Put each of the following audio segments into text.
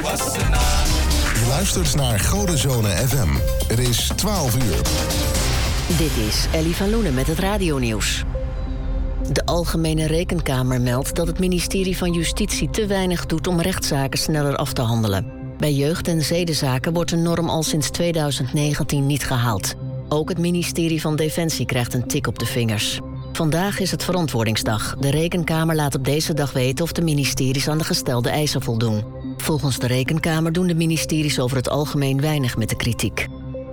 Je luistert naar Godenzone FM. Het is 12 uur. Dit is Ellie van Loenen met het radionieuws. De Algemene Rekenkamer meldt dat het ministerie van Justitie te weinig doet om rechtszaken sneller af te handelen. Bij jeugd- en zedenzaken wordt de norm al sinds 2019 niet gehaald. Ook het ministerie van Defensie krijgt een tik op de vingers. Vandaag is het Verantwoordingsdag. De Rekenkamer laat op deze dag weten of de ministeries aan de gestelde eisen voldoen. Volgens de Rekenkamer doen de ministeries over het algemeen weinig met de kritiek.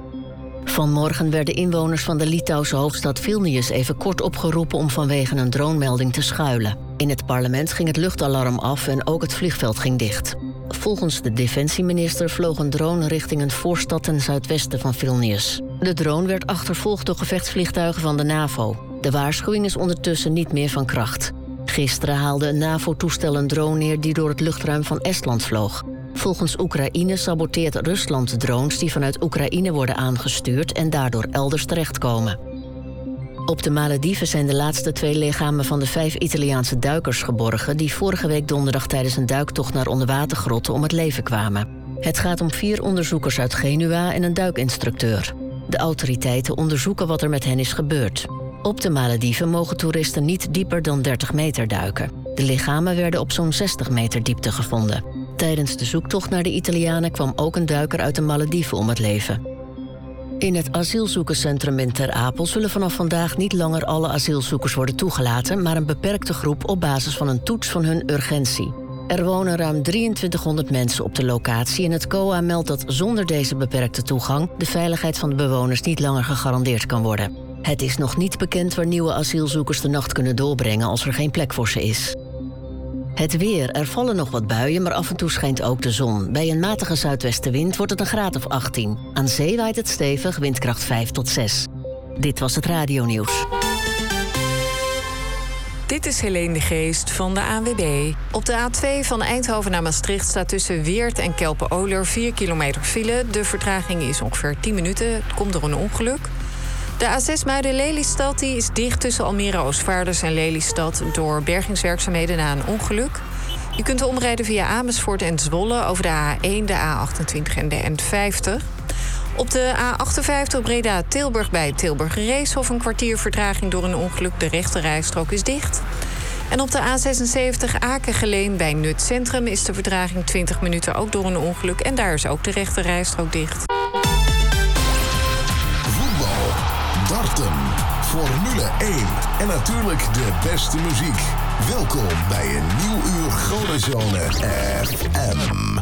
Vanmorgen werden inwoners van de Litouwse hoofdstad Vilnius even kort opgeroepen om vanwege een dronemelding te schuilen. In het parlement ging het luchtalarm af en ook het vliegveld ging dicht. Volgens de defensieminister vloog een drone richting een voorstad ten zuidwesten van Vilnius. De drone werd achtervolgd door gevechtsvliegtuigen van de NAVO. De waarschuwing is ondertussen niet meer van kracht. Gisteren haalde een NAVO-toestel een drone neer die door het luchtruim van Estland vloog. Volgens Oekraïne saboteert Rusland de drones die vanuit Oekraïne worden aangestuurd en daardoor elders terechtkomen. Op de Malediven zijn de laatste 2 lichamen van de 5 Italiaanse duikers geborgen die vorige week donderdag tijdens een duiktocht naar onderwatergrotten om het leven kwamen. Het gaat om 4 onderzoekers uit Genua en een duikinstructeur. De autoriteiten onderzoeken wat er met hen is gebeurd. Op de Malediven mogen toeristen niet dieper dan 30 meter duiken. De lichamen werden op zo'n 60 meter diepte gevonden. Tijdens de zoektocht naar de Italianen kwam ook een duiker uit de Malediven om het leven. In het asielzoekerscentrum in Ter Apel zullen vanaf vandaag niet langer alle asielzoekers worden toegelaten, maar een beperkte groep op basis van een toets van hun urgentie. Er wonen ruim 2300 mensen op de locatie en het COA meldt dat zonder deze beperkte toegang de veiligheid van de bewoners niet langer gegarandeerd kan worden. Het is nog niet bekend waar nieuwe asielzoekers de nacht kunnen doorbrengen als er geen plek voor ze is. Het weer. Er vallen nog wat buien, maar af en toe schijnt ook de zon. Bij een matige zuidwestenwind wordt het een graad of 18. Aan zee waait het stevig, windkracht 5 tot 6. Dit was het radionieuws. Dit is Helene de Geest van de ANWB. Op de A2 van Eindhoven naar Maastricht staat tussen Weert en Kelpen-Oler 4 kilometer file. De vertraging is ongeveer 10 minuten. Het komt door een ongeluk. De A6 Muiden-Lelystad die is dicht tussen Almere-Oostvaarders en Lelystad door bergingswerkzaamheden na een ongeluk. Je kunt omrijden via Amersfoort en Zwolle over de A1, de A28 en de N50. Op de A58 Breda-Tilburg bij Tilburg-Reeshof een kwartier vertraging door een ongeluk. De rechterrijstrook is dicht. En op de A76 Aken-Geleen bij Nut Centrum is de vertraging 20 minuten ook door een ongeluk. En daar is ook de rechterrijstrook dicht. Darten, Formule 1 en natuurlijk de beste muziek. Welkom bij een nieuw uur Godenzone FM.